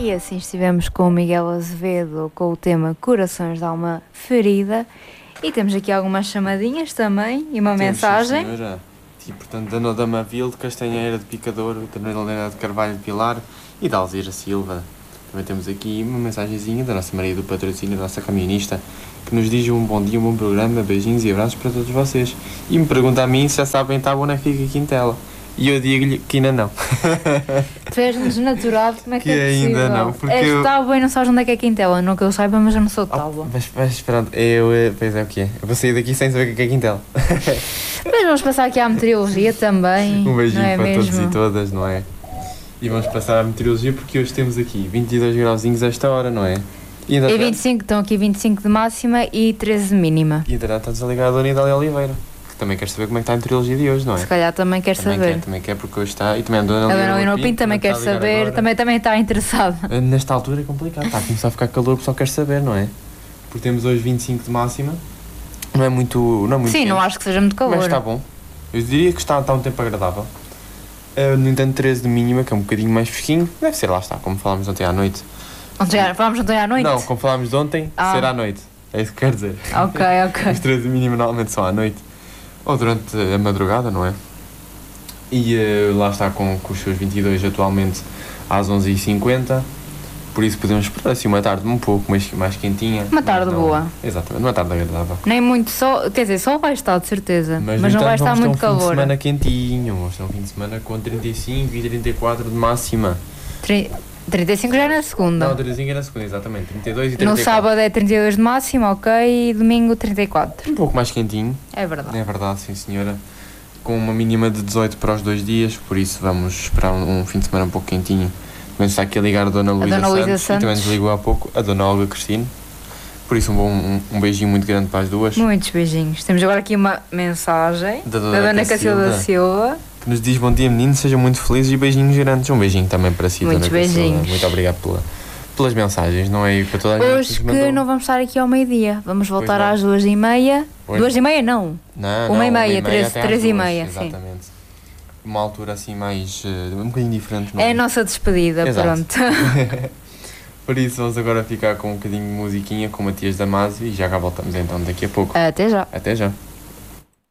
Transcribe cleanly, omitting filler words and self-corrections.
E assim estivemos com o Miguel Azevedo com o tema Corações de Alma Ferida. E temos aqui algumas chamadinhas também e uma mensagem. Sim, senhora. E, portanto, da Nodama Vil, de Castanheira de Picadouro, da Helena de Carvalho de Pilar e da Alzira Silva. Também temos aqui uma mensagenzinha da nossa Maria do Patrocínio, da nossa camionista, que nos diz um bom dia, um bom programa, beijinhos e abraços para todos vocês. E me pergunta a mim se já sabem está onde é que fica a Quintela. E eu digo-lhe que ainda não. Tu és um desnaturado, como é que é possível? Ainda não, porque És tábua e não sabes onde é que é Quintela. Não que eu saiba, mas eu não sou tábua. Mas pronto, pois é o que é. Eu vou sair daqui sem saber o que é Quintela. Mas vamos passar aqui à meteorologia também. Um beijinho não é para mesmo? todos e todas, não é? E vamos passar à meteorologia porque hoje temos aqui 22 grauzinhos a esta hora, não é? E 25, estão aqui 25 de máxima e 13 de mínima. E ainda está desligado a Dona Idália Oliveira, que também quer saber como é que está a meteorologia de hoje, não é? Se calhar também quer saber. Também quer porque hoje está. E também a Dona Helena Pinto também quer saber, também está interessada. Nesta altura é complicado, está a começar a ficar calor, o pessoal quer saber, não é? Porque temos hoje 25 de máxima, não é muito Sim, quente, não acho que seja muito calor. mas está bom. Eu diria que está um tempo agradável. No entanto, 13 de mínima, que é um bocadinho mais fresquinho, deve ser, lá está, como falámos ontem à noite. Falámos ontem à noite? Não, como falámos de ontem, ser à noite. É isso que quer dizer. Ok. Os 13 de mínima normalmente são à noite. Ou durante a madrugada, não é? E lá está com os seus 22 atualmente às 11h50. Por isso podemos esperar assim uma tarde um pouco mais quentinha. Uma tarde boa. Exatamente, uma tarde agradável. Nem muito sol, quer dizer, sol vai estar de certeza, mas não vai estar muito calor. Vamos ter um fim de semana quentinho, vamos ter um fim de semana com 35 e 34 de máxima. 35 já é na segunda. Não, 35 é na segunda, exatamente, 32 e 34. No sábado é 32 de máxima, ok, e domingo 34. Um pouco mais quentinho. É verdade. É verdade, sim senhora. Com uma mínima de 18 para os 2 dias, por isso vamos esperar um fim de semana um pouco quentinho. Também está aqui a ligar a Dona Luísa Santos. E também nos ligou há pouco a Dona Olga Cristina. Por isso um beijinho muito grande para as duas. Muitos beijinhos. Temos agora aqui uma mensagem da Dona Cacilda Silva. Que nos diz: bom dia meninos, sejam muito felizes e beijinhos grandes. Um beijinho também para si, Muitos Dona Cacilda. beijinhos. Muito obrigado pelas mensagens, não é? E para toda a gente hoje que não vamos estar aqui ao meio-dia. Vamos voltar às 2h30. 2h30 não. Não, 1h30, 3h30. Exatamente. Uma altura assim mais um bocadinho diferente, não é a nossa despedida. Exato. Pronto. Por isso vamos agora ficar com um bocadinho de musiquinha com Matias Damasio e já cá voltamos então daqui a pouco. Até já. Até já.